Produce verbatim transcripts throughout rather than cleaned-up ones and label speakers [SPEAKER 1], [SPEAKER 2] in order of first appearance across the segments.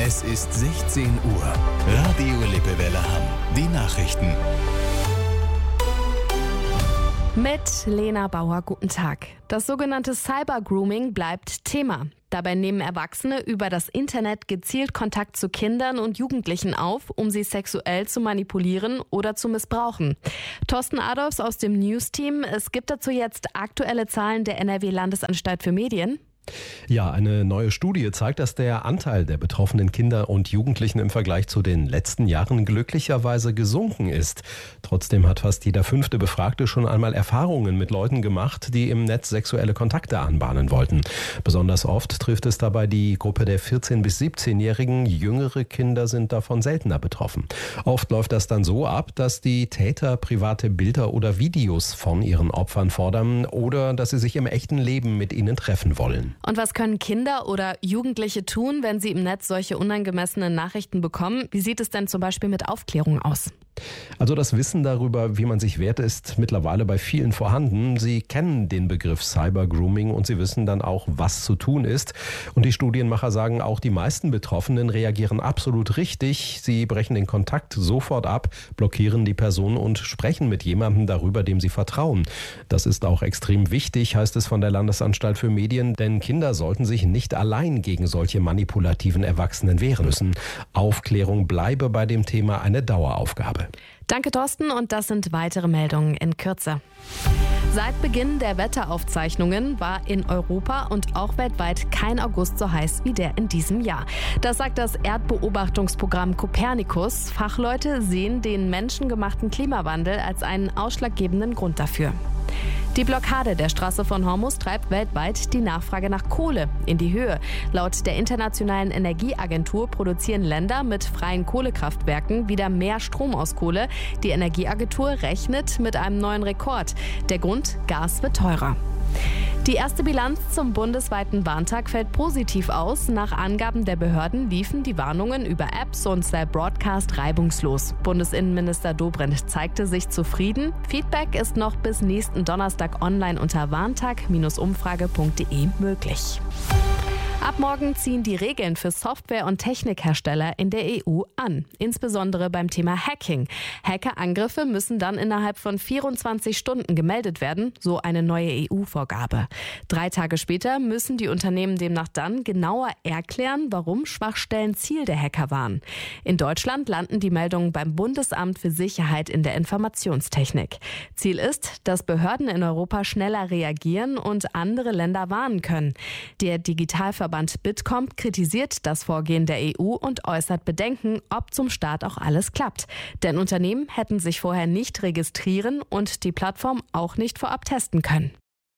[SPEAKER 1] Es ist sechzehn Uhr. Radio Lippewelle Hamm. Die Nachrichten.
[SPEAKER 2] Mit Lena Bauer, guten Tag. Das sogenannte Cyber-Grooming bleibt Thema. Dabei nehmen Erwachsene über das Internet gezielt Kontakt zu Kindern und Jugendlichen auf, um sie sexuell zu manipulieren oder zu missbrauchen. Thorsten Adolfs aus dem News-Team. Es gibt dazu jetzt aktuelle Zahlen der N R W-Landesanstalt für Medien.
[SPEAKER 3] Ja, eine neue Studie zeigt, dass der Anteil der betroffenen Kinder und Jugendlichen im Vergleich zu den letzten Jahren glücklicherweise gesunken ist. Trotzdem hat fast jeder fünfte Befragte schon einmal Erfahrungen mit Leuten gemacht, die im Netz sexuelle Kontakte anbahnen wollten. Besonders oft trifft es dabei die Gruppe der vierzehn- bis siebzehnjährigen. Jüngere Kinder sind davon seltener betroffen. Oft läuft das dann so ab, dass die Täter private Bilder oder Videos von ihren Opfern fordern oder dass sie sich im echten Leben mit ihnen treffen wollen.
[SPEAKER 2] Und was können Kinder oder Jugendliche tun, wenn sie im Netz solche unangemessenen Nachrichten bekommen? Wie sieht es denn zum Beispiel mit Aufklärung aus?
[SPEAKER 3] Also das Wissen darüber, wie man sich wehrt, ist mittlerweile bei vielen vorhanden. Sie kennen den Begriff Cyber-Grooming und sie wissen dann auch, was zu tun ist. Und die Studienmacher sagen, auch die meisten Betroffenen reagieren absolut richtig. Sie brechen den Kontakt sofort ab, blockieren die Person und sprechen mit jemandem darüber, dem sie vertrauen. Das ist auch extrem wichtig, heißt es von der Landesanstalt für Medien, denn Kinder sollten sich nicht allein gegen solche manipulativen Erwachsenen wehren müssen. Aufklärung bleibe bei dem Thema eine Daueraufgabe.
[SPEAKER 2] Danke, Thorsten, und das sind weitere Meldungen in Kürze. Seit Beginn der Wetteraufzeichnungen war in Europa und auch weltweit kein August so heiß wie der in diesem Jahr. Das sagt das Erdbeobachtungsprogramm Copernicus. Fachleute sehen den menschengemachten Klimawandel als einen ausschlaggebenden Grund dafür. Die Blockade der Straße von Hormuz treibt weltweit die Nachfrage nach Kohle in die Höhe. Laut der Internationalen Energieagentur produzieren Länder mit freien Kohlekraftwerken wieder mehr Strom aus Kohle. Die Energieagentur rechnet mit einem neuen Rekord. Der Grund: Gas wird teurer. Die erste Bilanz zum bundesweiten Warntag fällt positiv aus. Nach Angaben der Behörden liefen die Warnungen über Apps und Cell Broadcast reibungslos. Bundesinnenminister Dobrindt zeigte sich zufrieden. Feedback ist noch bis nächsten Donnerstag online unter warntag Bindestrich umfrage punkt de möglich. Ab morgen ziehen die Regeln für Software- und Technikhersteller in der E U an, insbesondere beim Thema Hacking. Hackerangriffe müssen dann innerhalb von vierundzwanzig Stunden gemeldet werden, so eine neue E U-Vorgabe. Drei Tage später müssen die Unternehmen demnach dann genauer erklären, warum Schwachstellen Ziel der Hacker waren. In Deutschland landen die Meldungen beim Bundesamt für Sicherheit in der Informationstechnik. Ziel ist, dass Behörden in Europa schneller reagieren und andere Länder warnen können. Der Digitalverband Verband Bitkom kritisiert das Vorgehen der E U und äußert Bedenken, ob zum Start auch alles klappt. Denn Unternehmen hätten sich vorher nicht registrieren und die Plattform auch nicht vorab testen können.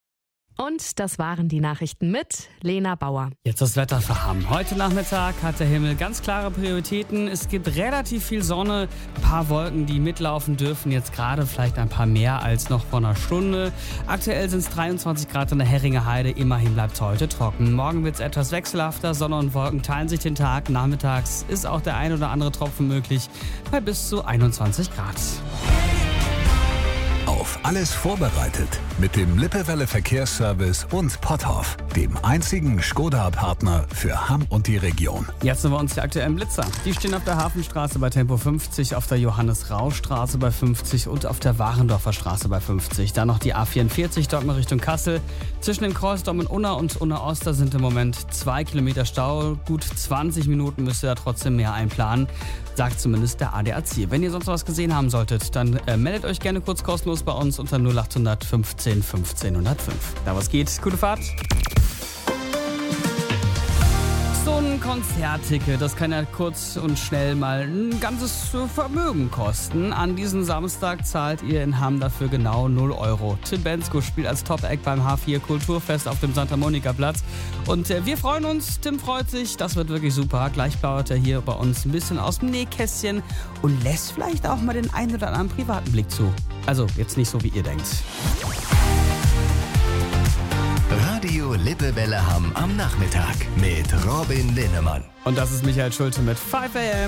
[SPEAKER 2] Und das waren die Nachrichten mit Lena Bauer.
[SPEAKER 4] Jetzt das Wetter für Hamm. Heute Nachmittag hat der Himmel ganz klare Prioritäten. Es gibt relativ viel Sonne, ein paar Wolken, die mitlaufen dürfen. Jetzt gerade vielleicht ein paar mehr als noch vor einer Stunde. Aktuell sind es dreiundzwanzig Grad an der Herringer Heide. Immerhin bleibt es heute trocken. Morgen wird es etwas wechselhafter. Sonne und Wolken teilen sich den Tag. Nachmittags ist auch der ein oder andere Tropfen möglich bei bis zu einundzwanzig Grad.
[SPEAKER 1] Auf alles vorbereitet mit dem Lippewelle Verkehrsservice und Potthoff, dem einzigen Skoda-Partner für Hamm und die Region.
[SPEAKER 4] Jetzt sind wir uns die aktuellen Blitzer. Die stehen auf der Hafenstraße bei Tempo fünfzig, auf der Johannes-Rau-Straße bei fünfzig und auf der Warendorfer Straße bei fünfzig. Dann noch die A vierundvierzig, dort mal Richtung Kassel. Zwischen den Kreuzungen Unna und Unna-Oster sind im Moment zwei Kilometer Stau. Gut zwanzig Minuten müsst ihr da trotzdem mehr einplanen, sagt zumindest der A D A C. Wenn ihr sonst was gesehen haben solltet, dann äh, meldet euch gerne kurz kostenlos bei uns unter null acht fünfzehn fünfzehn null null fünf. Da was geht, gute Fahrt. So ein Konzertticket, das kann ja kurz und schnell mal ein ganzes Vermögen kosten. An diesem Samstag zahlt ihr in Hamm dafür genau null Euro. Tim Bendzko spielt als Top-Act beim H vier Kulturfest auf dem Santa Monica Platz. Und äh, wir freuen uns, Tim freut sich, das wird wirklich super. Gleich plaudert er hier bei uns ein bisschen aus dem Nähkästchen und lässt vielleicht auch mal den einen oder anderen privaten Blick zu. Also jetzt nicht so, wie ihr denkt.
[SPEAKER 1] Radio Lippewelle Hamm am Nachmittag mit Robin Linnemann.
[SPEAKER 4] Und das ist Michael Schulte mit fünf a m